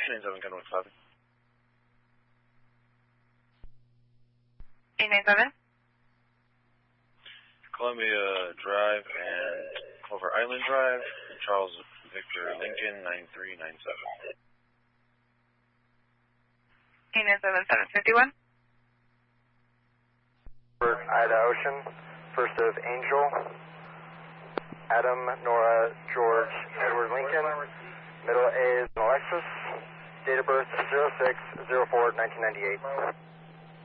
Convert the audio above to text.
97 Gunwood Cloud. 897? Columbia Drive and Clover Island Drive, Charles Victor Lincoln 9397. 897, 751? Ida Ocean, first of Angel, Adam, Nora, George, Edward Lincoln, middle A is Alexis, date of birth 06-04-1998.